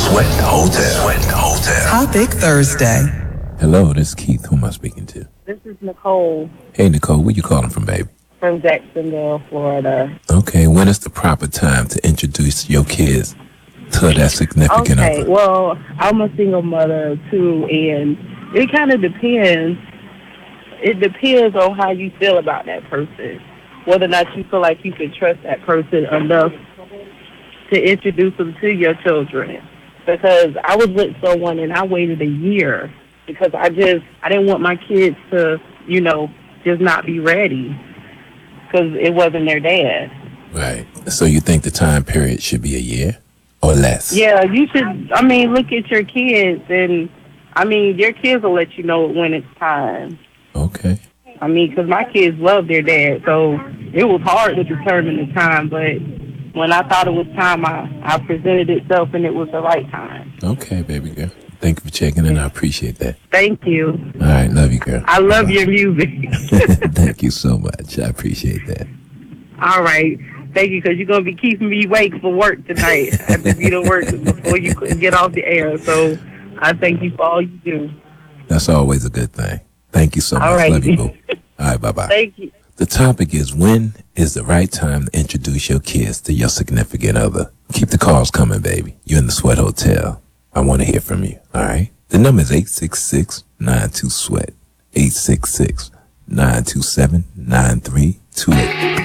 Sweat Hotel. Sweat Hotel. Topic Thursday. Hello, this is Keith. Who am I speaking to? This is Nicole Hey, Nicole, where you calling from, baby? from Jacksonville, Florida. Okay, when is the proper time to introduce your kids to that significant Okay, other? well, I'm a single mother too, and it kind of depends. It depends on how you feel about that person, whether or not you feel like you can trust that person enough to introduce them to your children. Because I was with someone and I waited a year because I didn't want my kids to, just not be ready because it wasn't their dad. Right. So you think the time period should be a year or less? Yeah, you should. Look at your kids, and your kids will let you know when it's time. Okay. Because my kids love their dad, so it was hard to determine the time. But when I thought it was time, I presented itself, and it was the right time. Okay, baby girl. Thank you for checking in. I appreciate that. Thank you. All right, love you, girl. I love Bye-bye. your music. Thank you so much. I appreciate that. All right. Thank you, because you're going to be keeping me awake for work tonight. I have to be to work before you get off the air. So I thank you for all you do. That's always a good thing. Thank you so much. All right. Love you, boo. All right, bye-bye. Thank you. The topic is, when is the right time to introduce your kids to your significant other? Keep the calls coming, baby. You're in the Sweat Hotel. I want to hear from you, all right? The number is 866-92-SWEAT, 866-927-9328.